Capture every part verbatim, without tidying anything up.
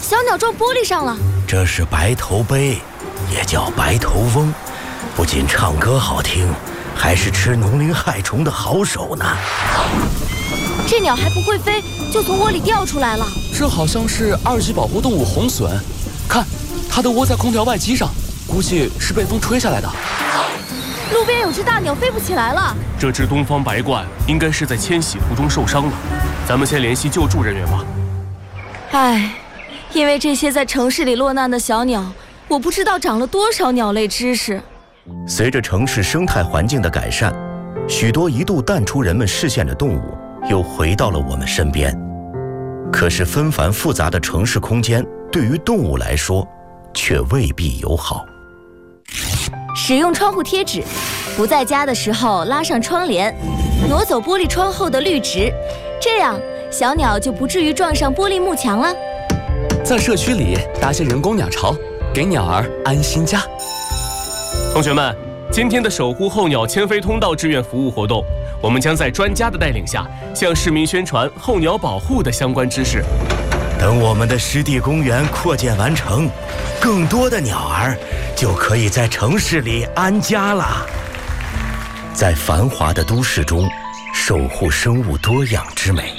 小鸟撞玻璃上了。 这是白头鹎，也叫白头翁，不仅唱歌好听，还是吃农林害虫的好手呢。 这鸟还不会飞，就从窝里掉出来了。 这好像是二级保护动物红隼，看，它都窝在空调外机上，估计是被风吹下来的。 路边有只大鸟飞不起来了。 这只东方白鹳应该是在迁徙途中受伤了，咱们先联系救助人员吧。 唉，因为这些在城市里落难的小鸟，我不知道长了多少鸟类知识。 随着城市生态环境的改善，许多一度淡出人们视线的动物又回到了我们身边。可是纷繁复杂的城市空间对于动物来说却未必友好。 使用窗户贴纸，不在家的时候拉上窗帘，挪走玻璃窗后的绿植，这样小鸟就不至于撞上玻璃幕墙了。 在社区里搭些人工鸟巢，给鸟儿安心家。 同学们，今天的守护候鸟迁飞通道志愿服务活动，我们将在专家的带领下，向市民宣传候鸟保护的相关知识。 等我们的湿地公园扩建完成，更多的鸟儿就可以在城市里安家了。在繁华的都市中，守护生物多样之美。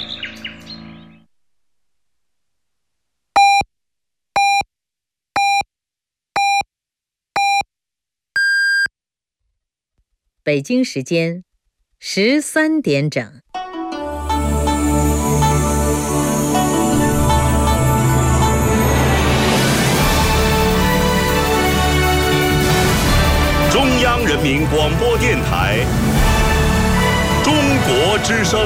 北京时间十三点整。 中央人民广播电台中国之声。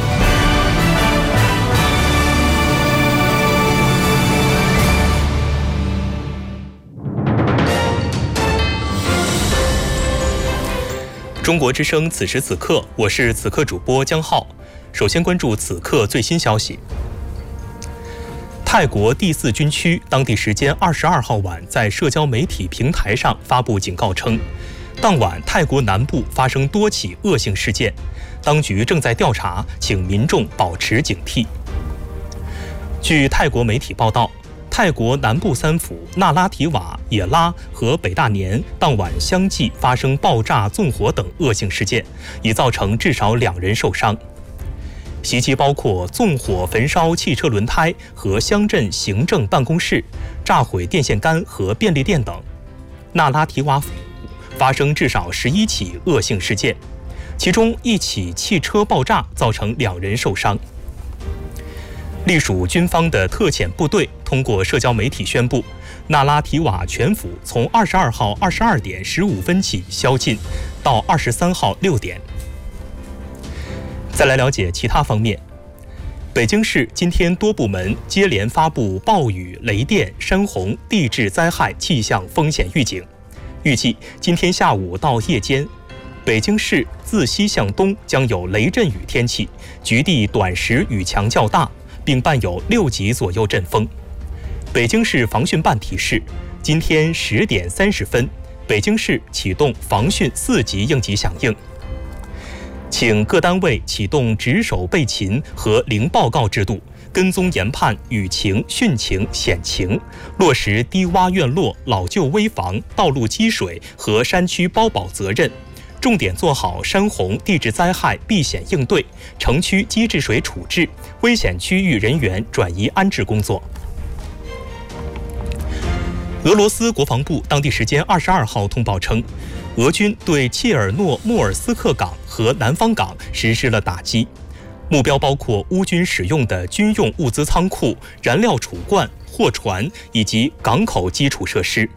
中国之声，此时此刻，我是此刻主播江浩。首先关注此刻最新消息。泰国第四军区当地时间二十二号晚在社交媒体平台上发布警告称，当晚泰国南部发生多起恶性事件，当局正在调查，请民众保持警惕。据泰国媒体报道，泰国南部三府那拉提瓦、也拉和北大年当晚相继发生爆炸、纵火等恶性事件，已造成至少两人受伤。袭击包括纵火焚烧汽车轮胎和乡镇行政办公室，炸毁电线杆和便利店等。那拉提瓦府发生至少十一起恶性事件，其中一起汽车爆炸造成两人受伤。隶属军方的特遣部队通过社交媒体宣布，那拉提瓦全府从二十二号二十二点十五分起宵禁，到二十三号六点。再来了解其他方面，北京市今天多部门接连发布暴雨、雷电、山洪、地质灾害气象风险预警，预计今天下午到夜间，北京市自西向东将有雷阵雨天气，局地短时雨强较大，并伴有六级左右阵风。北京市防汛办提示，今天十点三十分，北京市启动防汛四级应急响应，请各单位启动值守备勤和零报告制度，跟踪研判雨情、汛情、险情，落实低洼院落、老旧危房、道路积水和山区包保责任，重点做好山洪、地质灾害避险应对、城区积滞水处置、危险区域人员转移安置工作。俄罗斯国防部当地时间二十二号通报称，俄军对切尔诺莫尔斯克港和南方港实施了打击，目标包括乌军使用的军用物资仓库、燃料储罐、货船以及港口基础设施。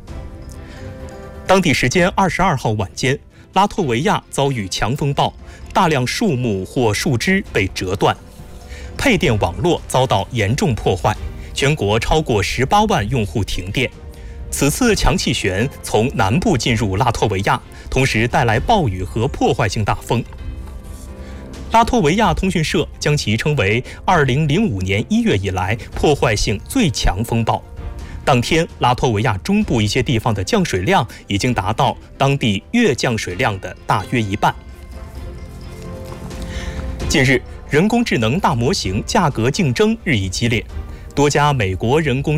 当地时间二十二号晚间，拉脱维亚遭遇强风暴，大量树木或树枝被折断，配电网络遭到严重破坏，全国超过十八万用户停电。此次强气旋从南部进入拉脱维亚，同时带来暴雨和破坏性大风。拉脱维亚通讯社将其称为二零零五年一月以来破坏性最强风暴。当天，拉脱维亚中部一些地方的降水量已经达到当地月降水量的大约一半。近日，人工智能大模型价格竞争日益激烈，多家美国人工